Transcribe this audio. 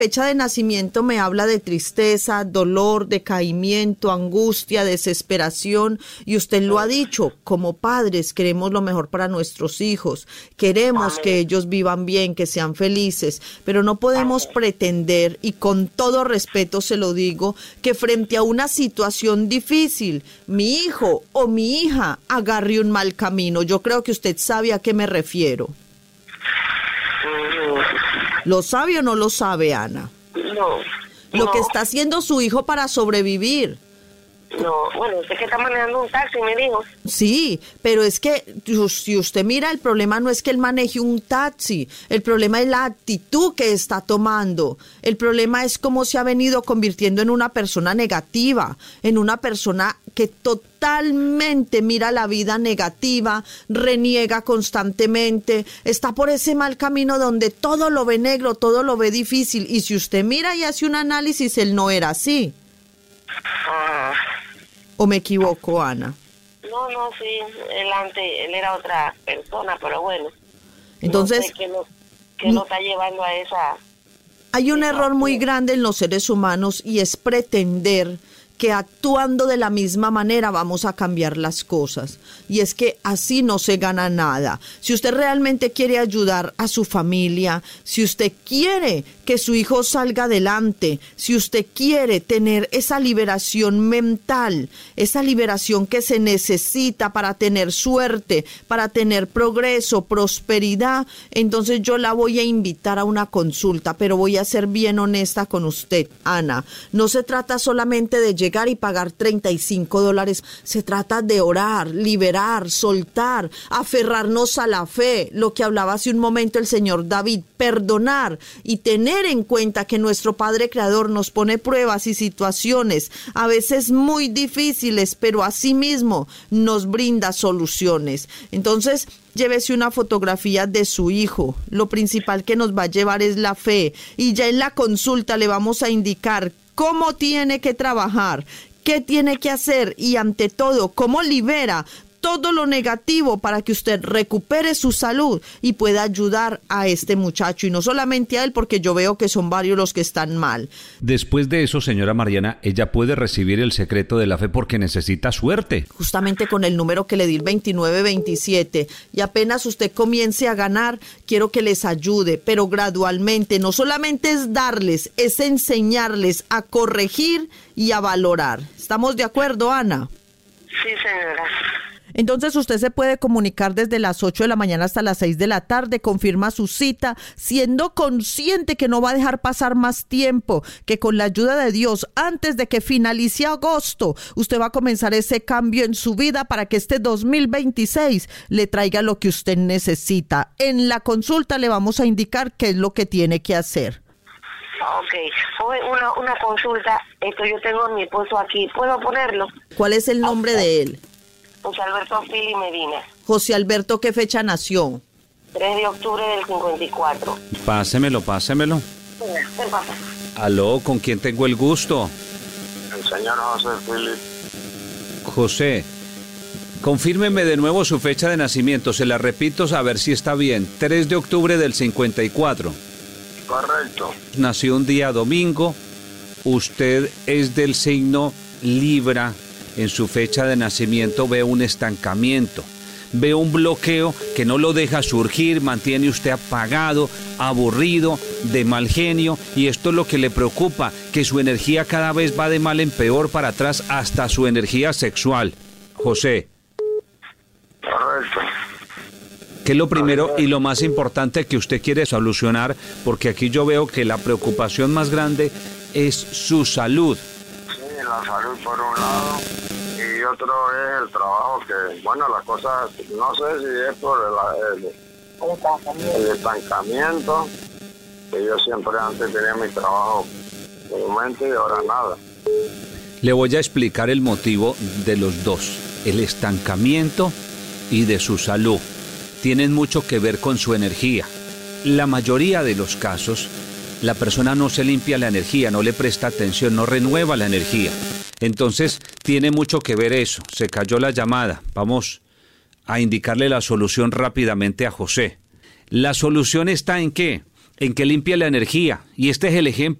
fecha de nacimiento me habla de tristeza, dolor, decaimiento, angustia, desesperación, y usted lo ha dicho, como padres queremos lo mejor para nuestros hijos, queremos que ellos vivan bien, que sean felices, pero no podemos pretender, y con todo respeto se lo digo, que frente a una situación difícil, mi hijo o mi hija agarre un mal camino. Yo creo que usted sabe a qué me refiero. ¿Lo sabe o no lo sabe, Ana? No. Lo que está haciendo su hijo para sobrevivir. No, bueno, usted que está manejando un taxi, me dijo. Sí, pero es que si usted mira, el problema no es que él maneje un taxi, el problema es la actitud que está tomando, el problema es cómo se ha venido convirtiendo en una persona negativa, en una persona que totalmente mira la vida negativa, reniega constantemente, está por ese mal camino donde todo lo ve negro, todo lo ve difícil, y si usted mira y hace un análisis, él no era así. ¿O me equivoco, Ana? No, sí, él era otra persona, pero bueno. Entonces, no sé qué lo está llevando a esa... Hay un error muy grande en los seres humanos, y es pretender que actuando de la misma manera vamos a cambiar las cosas. Y es que así no se gana nada. Si usted realmente quiere ayudar a su familia, si usted quiere que su hijo salga adelante, si usted quiere tener esa liberación mental, esa liberación que se necesita para tener suerte, para tener progreso, prosperidad, entonces yo la voy a invitar a una consulta, pero voy a ser bien honesta con usted, Ana. No se trata solamente de llegar y pagar $35, se trata de orar, liberar, soltar, aferrarnos a la fe, lo que hablaba hace un momento el señor David, perdonar y tener en cuenta que nuestro Padre Creador nos pone pruebas y situaciones a veces muy difíciles, pero asimismo nos brinda soluciones. Entonces, llévese una fotografía de su hijo. Lo principal que nos va a llevar es la fe, y ya en la consulta le vamos a indicar cómo tiene que trabajar, qué tiene que hacer y, ante todo, cómo libera todo lo negativo para que usted recupere su salud y pueda ayudar a este muchacho, y no solamente a él, porque yo veo que son varios los que están mal. Después de eso, señora Mariana, ella puede recibir el secreto de la fe porque necesita suerte. Justamente con el número que le di, el 2927, y apenas usted comience a ganar, quiero que les ayude, pero gradualmente. No solamente es darles, es enseñarles a corregir y a valorar. ¿Estamos de acuerdo, Ana? Sí, señora. Entonces usted se puede comunicar desde las 8 de la mañana hasta las 6 de la tarde, confirma su cita, siendo consciente que no va a dejar pasar más tiempo, que con la ayuda de Dios, antes de que finalice agosto, usted va a comenzar ese cambio en su vida para que este 2026 le traiga lo que usted necesita. En la consulta le vamos a indicar qué es lo que tiene que hacer. Ok, una consulta, yo tengo a mi esposo aquí, ¿puedo ponerlo? ¿Cuál es el nombre de él? José Alberto Fili Medina. José Alberto, ¿qué fecha nació? 3 de octubre del 54. Pásemelo. ¿Qué pasa? Aló, ¿con quién tengo el gusto? El señor José Fili. José, confírmeme de nuevo su fecha de nacimiento, se la repito a ver si está bien. 3 de octubre del 54. Correcto. Nació un día domingo, usted es del signo Libra. En su fecha de nacimiento veo un estancamiento, veo un bloqueo que no lo deja surgir, mantiene usted apagado, aburrido, de mal genio, y esto es lo que le preocupa, que su energía cada vez va de mal en peor para atrás, hasta su energía sexual. José. Correcto. ¿Qué es lo primero y lo más importante que usted quiere solucionar? Porque aquí yo veo que la preocupación más grande es su salud. Sí, la salud por un lado, y otro es el trabajo, que bueno, las cosas, no sé si es por el estancamiento, que yo siempre antes tenía mi trabajo en mente y ahora nada. Le voy a explicar el motivo de los dos, el estancamiento y de su salud. Tienen mucho que ver con su energía. La mayoría de los casos, la persona no se limpia la energía, no le presta atención, no renueva la energía. Entonces, tiene mucho que ver eso. Se cayó la llamada. Vamos a indicarle la solución rápidamente a José. La solución está en ¿qué? en que limpia la energía. Y este es el ejemplo